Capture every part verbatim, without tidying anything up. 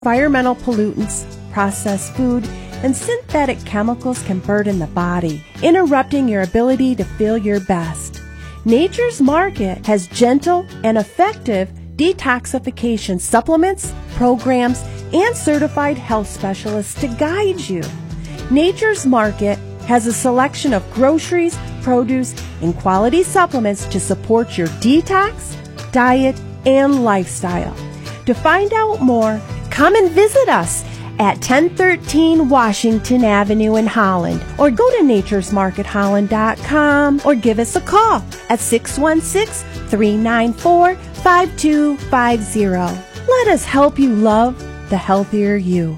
Environmental pollutants, processed food, and synthetic chemicals can burden the body, interrupting your ability to feel your best. Nature's Market has gentle and effective detoxification supplements, programs, and certified health specialists to guide you. Nature's Market has a selection of groceries, produce, and quality supplements to support your detox, diet, and lifestyle. To find out more, come and visit us at ten thirteen Washington Avenue in Holland, or go to natures market holland dot com, or give us a call at six one six, three nine four, five two five zero. Let us help you love the healthier you.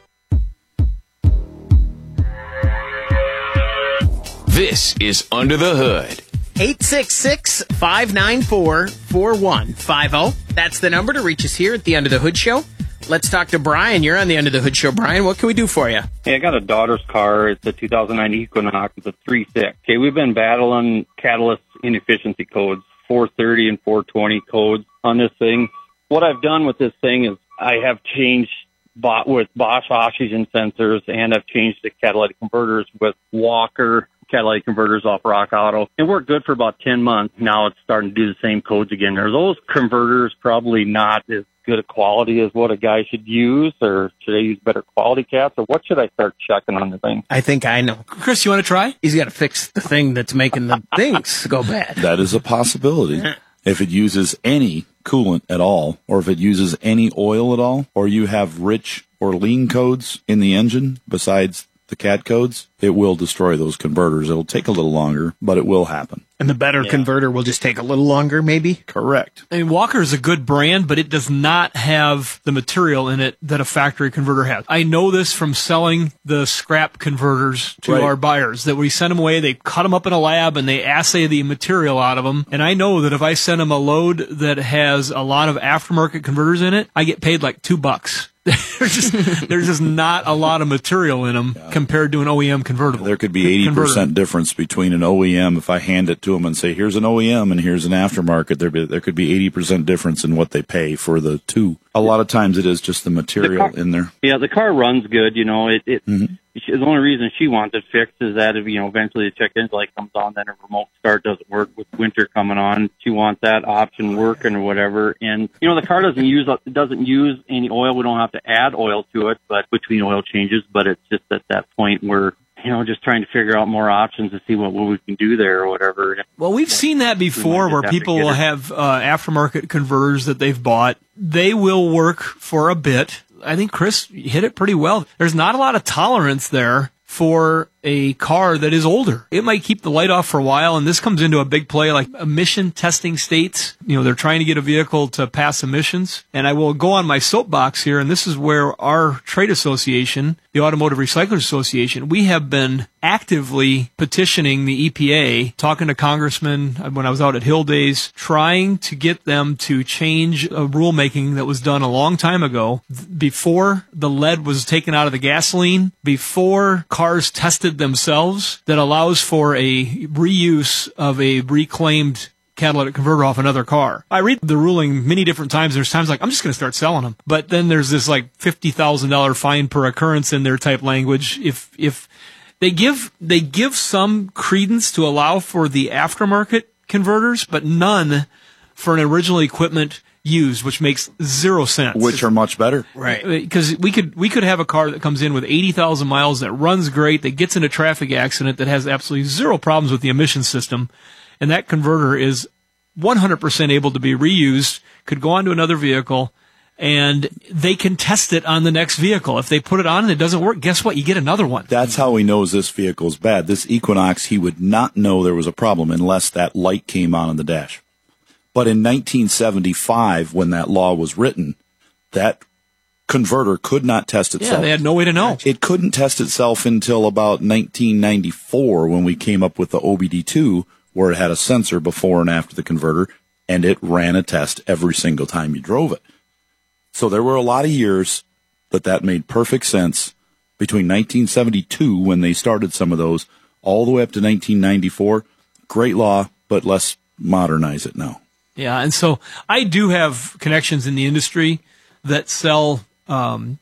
This is Under the Hood. eight six six, five nine four, four one five zero. That's the number to reach us here at the Under the Hood Show. Let's talk to Brian. You're on the Under the Hood Show. Brian, what can we do for you? Hey, I got a daughter's car. It's a two thousand nine Equinox. It's a three point six. Okay, we've been battling catalyst inefficiency codes, four thirty and four twenty codes on this thing. What I've done with this thing is I have changed bought with Bosch oxygen sensors, and I've changed the catalytic converters with Walker catalytic converters off Rock Auto. It worked good for about ten months. Now it's starting to do the same codes again. Are those converters probably not as good a quality as what a guy should use, or should I use better quality caps, or what should I start checking on the thing? I think I know. Chris, you want to try? He's got to fix the thing that's making the things go bad. That is a possibility. If it uses any coolant at all, or if it uses any oil at all, or you have rich or lean codes in the engine besides the cat codes, it will destroy those converters. It'll take a little longer, but it will happen. And the better yeah. converter will just take a little longer, maybe? Correct. I mean, Walker is a good brand, but it does not have the material in it that a factory converter has. I know this from selling the scrap converters to right. our buyers, that we send them away, they cut them up in a lab, and they assay the material out of them. And I know that if I send them a load that has a lot of aftermarket converters in it, I get paid like two bucks. there's just there's just not a lot of material in them yeah. compared to an O E M convertible. There could be eighty percent difference between an O E M. If I hand it to them and say, here's an O E M and here's an aftermarket, there be, there could be eighty percent difference in what they pay for the two. A lot of times it is just the material the car, in there. Yeah, the car runs good. You know, it, it mm-hmm. the only reason she wants it fixed is that if, you know, eventually the check engine light comes on, then a remote start doesn't work with winter coming on. She wants that option working or whatever. And, you know, the car doesn't use, it doesn't use any oil. We don't have to add oil to it, but between oil changes, but it's just at that point where, you know, just trying to figure out more options to see what, what we can do there or whatever. Well, we've seen that before where people will have uh, aftermarket converters that they've bought. They will work for a bit. I think Chris hit it pretty well. There's not a lot of tolerance there for a car that is older. It might keep the light off for a while, and this comes into a big play like emission testing states. You know, they're trying to get a vehicle to pass emissions. And I will go on my soapbox here, and this is where our trade association, the Automotive Recyclers Association, we have been actively petitioning the E P A, talking to congressmen when I was out at Hill Days, trying to get them to change a rulemaking that was done a long time ago, before the lead was taken out of the gasoline, before cars tested themselves, that allows for a reuse of a reclaimed catalytic converter off another car. I read the ruling many different times. There's times like, I'm just going to start selling them. But then there's this like fifty thousand dollars fine per occurrence in their type language. If, if they give, they give some credence to allow for the aftermarket converters, but none for an original equipment used, which makes zero sense. Which are much better. Right. Because we could, we could have a car that comes in with eighty thousand miles that runs great, that gets in a traffic accident, that has absolutely zero problems with the emission system. And that converter is one hundred percent able to be reused, could go onto another vehicle, and they can test it on the next vehicle. If they put it on and it doesn't work, guess what? You get another one. That's how he knows this vehicle's bad. This Equinox, he would not know there was a problem unless that light came on in the dash. But in nineteen seventy-five, when that law was written, that converter could not test itself. Yeah, they had no way to know. It couldn't test itself until about nineteen ninety-four, when we came up with the O B D two, where it had a sensor before and after the converter, and it ran a test every single time you drove it. So there were a lot of years that that made perfect sense between nineteen seventy-two, when they started some of those, all the way up to nineteen ninety-four. Great law, but let's modernize it now. Yeah, and so I do have connections in the industry that sell um,